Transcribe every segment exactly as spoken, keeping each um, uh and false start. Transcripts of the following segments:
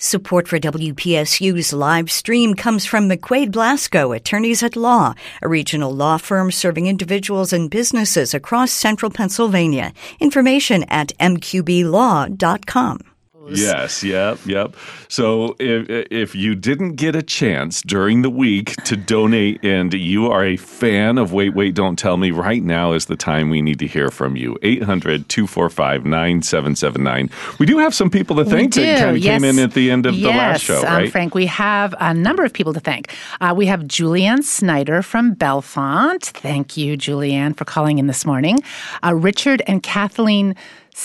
Support for W P S U's live stream comes from McQuaid Blasco, Attorneys at Law, a regional law firm serving individuals and businesses across central Pennsylvania. Information at m q b law dot com. Yes, yep, yep. So if if you didn't get a chance during the week to donate and you are a fan of Wait, Wait, Don't Tell Me, right now is the time we need to hear from you. eight hundred, two four five, nine seven seven nine. We do have some people to thank that kind of yes. came in at the end of yes, the last show, right? Um, Frank, we have a number of people to thank. Uh, we have Julianne Snyder from Bellefonte. Thank you, Julianne, for calling in this morning. Uh, Richard and Kathleen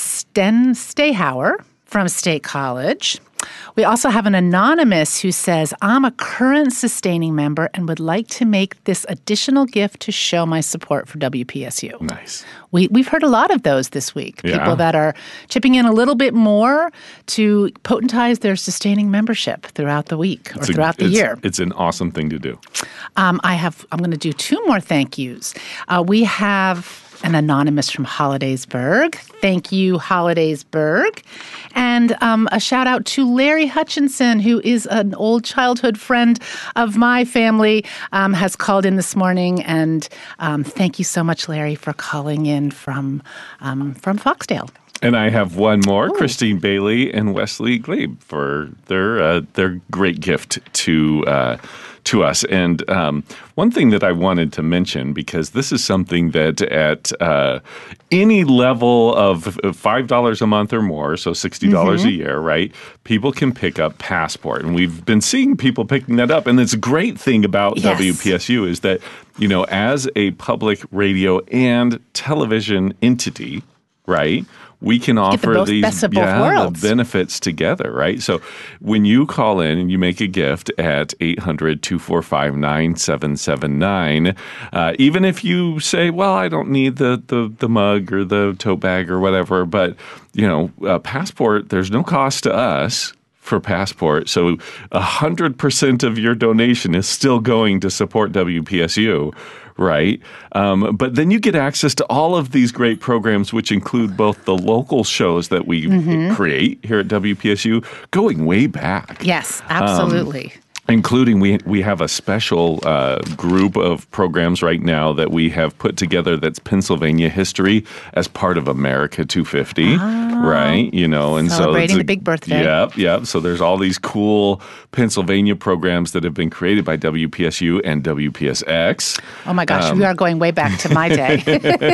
Sten Stayhauer from State College. We also have an anonymous who says, I'm a current sustaining member and would like to make this additional gift to show my support for W P S U. Nice. We, we've heard a lot of those this week. Yeah. People that are chipping in a little bit more to potentize their sustaining membership throughout the week or It's a- throughout the it's- year. It's an awesome thing to do. Um, I have. I'm going to do two more thank yous. Uh, we have an anonymous from Hollidaysburg. Thank you, Hollidaysburg. And um, a shout out to Larry Hutchinson, who is an old childhood friend of my family, um, has called in this morning. And um, thank you so much, Larry, for calling in from um, from Foxdale. And I have one more, Ooh. Christine Bailey and Wesley Glebe, for their uh, their great gift to uh, to us. And um, one thing that I wanted to mention, because this is something that at uh, any level of five dollars a month or more, so sixty dollars Mm-hmm. a year, right, people can pick up Passport. And we've been seeing people picking that up. And it's a great thing about Yes. W P S U is that, you know, as a public radio and television entity, right, we can the offer both- these best of both yeah, worlds. the benefits together, right? So when you call in and you make a gift at eight hundred, two four five, nine seven seven nine, uh, even if you say, well, I don't need the, the, the mug or the tote bag or whatever, but, you know, uh, Passport, there's no cost to us for Passport. So one hundred percent of your donation is still going to support W P S U, right? Um, but then you get access to all of these great programs, which include both the local shows that we Mm-hmm. create here at W P S U, going way back. Yes, absolutely. Including we we have a special uh, group of programs right now that we have put together that's Pennsylvania history as part of America two fifty, right? You know, and so Celebrating it's a- the big birthday. Yep, yep. So there's all these cool Pennsylvania programs that have been created by W P S U and W P S X. Oh my gosh, Um, we are going way back to my day.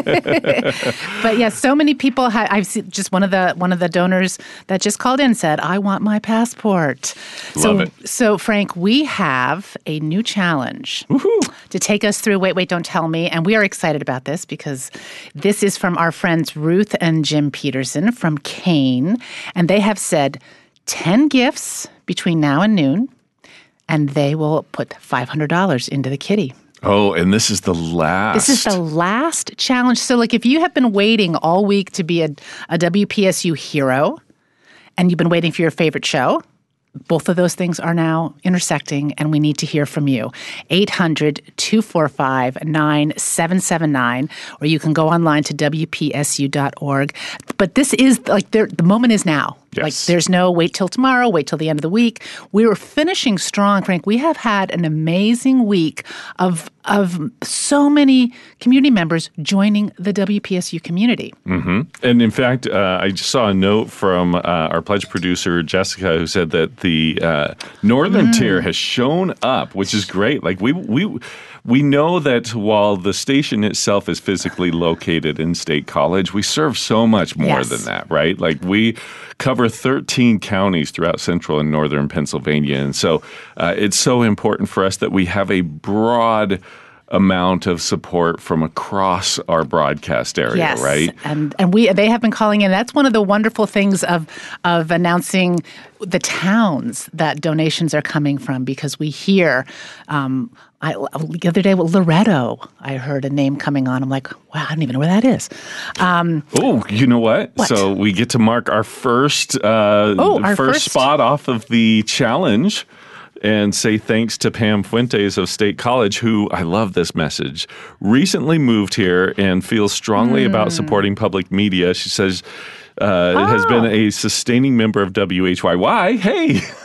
But yes, so many people. Ha- I've seen just one of the one of the donors that just called in said, "I want my passport." So, Love it. so Frank, we have a new challenge to take us through. Wait, wait, don't tell me. And we are excited about this because this is from our friends Ruth and Jim Peterson from Kane, and they have said ten gifts between now and noon, and they will put five hundred dollars into the kitty. Oh, and this is the last. This is the last challenge. So, like, if you have been waiting all week to be a, a W P S U hero and you've been waiting for your favorite show, both of those things are now intersecting, and we need to hear from you. eight hundred, two four five, nine seven seven nine, or you can go online to w p s u dot org. But this is, like, there, the moment is now. Yes. Like, there's no wait till tomorrow, wait till the end of the week. We were finishing strong, Frank. We have had an amazing week of of so many community members joining the W P S U community. Mm-hmm. And in fact, uh, I just saw a note from uh, our pledge producer, Jessica, who said that the uh, northern Mm. tier has shown up, which is great. Like we we we know that while the station itself is physically located in State College, we serve so much more Yes. than that, right? Like we cover thirteen counties throughout central and northern Pennsylvania. And so uh, it's so important for us that we have a broad amount of support from across our broadcast area, Yes, right? and and we they have been calling in. That's one of the wonderful things of of announcing the towns that donations are coming from, because we hear. Um, I, the other day with Loretto, I heard a name coming on. I'm like, wow, I don't even know where that is. Um, Oh, you know what? What? So we get to mark our first uh, Oh, our first first- spot off of the challenge and say thanks to Pam Fuentes of State College, who, I love this message, recently moved here and feels strongly Hmm. about supporting public media. She says uh, has Oh. been a sustaining member of W H Y Y. Hey!